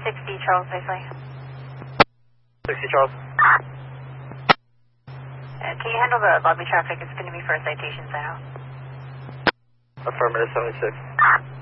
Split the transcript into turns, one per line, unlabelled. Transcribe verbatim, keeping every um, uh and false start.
sixty Charles safely.
sixty Charles.
Uh, can you handle the lobby traffic? It's going to be for a citation sign off.
Affirmative seventy-six.